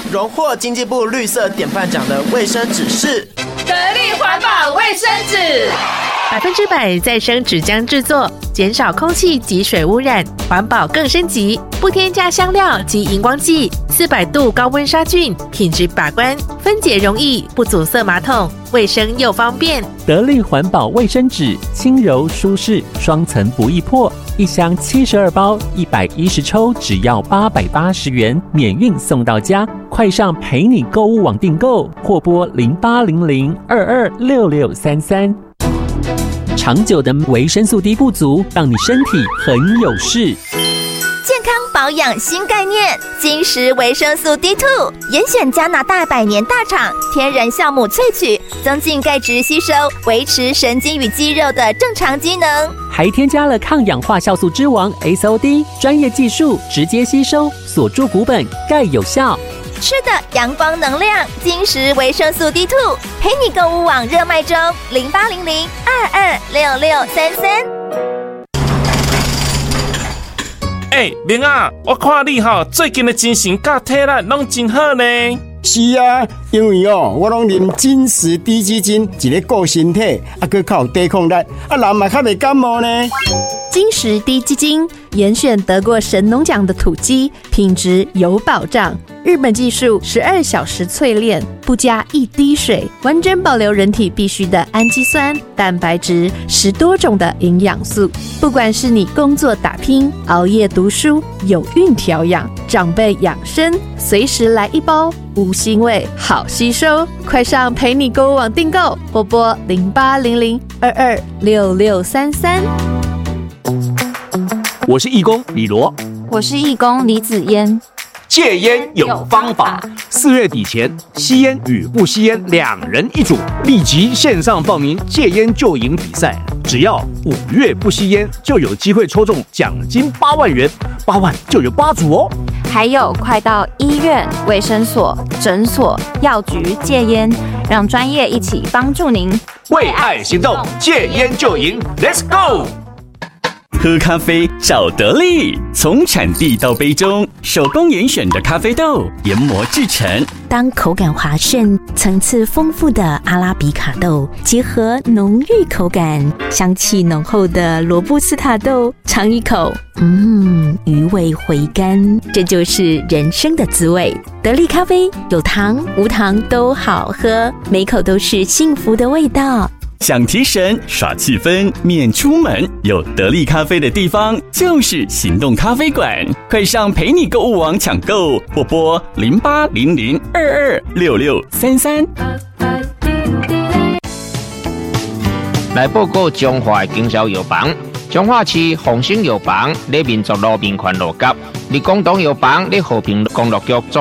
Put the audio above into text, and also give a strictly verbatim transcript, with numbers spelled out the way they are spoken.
荣获经济部绿色典范奖的卫生纸是得力环保卫生纸， 百分之百再生纸浆制作，减少空气及水污染，环保更升级，不添加香料及荧光剂，四百度高温杀菌，品质把关，分解容易，不阻塞马桶，卫生又方便。 得力环保卫生纸，轻柔舒适，双层不易破，一箱七十二包，一百一十抽，只要八百八十元，免运送到家。快上陪你购物网订购，或拨零八零零二二六六三三。长久的维生素 D 不足，让你身体很有事。 健康保养新概念，金石维生素 D 二 严选加拿大百年大厂天然酵母萃取，增进钙质吸收，维持神经与肌肉的正常机能， 还添加了抗氧化酵素之王 S O D， 专业技术直接吸收，锁住骨本，钙有效。 吃的阳光能量，金石维生素 D 二 陪你购物网热卖中，零八零零二二六六三三。 哎、欸，明啊，我看你吼最近的精神甲体力拢真好呢。 是啊，因为哦，我拢啉金石低基金，一个顾身体，啊，佮较有抵抗力，啊，人嘛较袂感冒呢。 金石低基金严选得过神农奖的土鸡，品质有保障。日本技术十二小时淬炼，不加一滴水，完整保留人体必需的氨基酸、蛋白质，十多种的营养素。不管是你工作打拼、熬夜读书、有孕调养、长辈养生，随时来一包，无腥味，好吸收。快上陪你购物网订购，或拨零八零零二二六六三三。 我是义工李罗， 我是义工李子嫣。 戒烟有方法，四月底前，吸烟与不吸烟两人一组，立即线上报名戒烟就赢比赛。只要五月不吸烟，就有机会抽中奖金八万元，八万就有八组哦。 还有，快到医院、卫生所、诊所、药局戒烟，让专业一起帮助您。 为爱行动，戒烟就赢 ，Let's go！ 喝咖啡找得力，从产地到杯中，手工严选的咖啡豆研磨制成。 当口感滑顺、层次丰富的阿拉比卡豆结合浓郁口感、香气浓厚的罗布斯塔豆，尝一口，嗯，余味回甘，这就是人生的滋味。得力咖啡有糖无糖都好喝，每口都是幸福的味道。 想提神耍气氛免出门，有得力咖啡的地方就是行动咖啡馆。快上陪你购物网抢购，或拨零八零零二二六六三三。 来报告中华的经销药房，中华市丰兴药房咧民族路边环路甲，立广东药房咧和平公路局。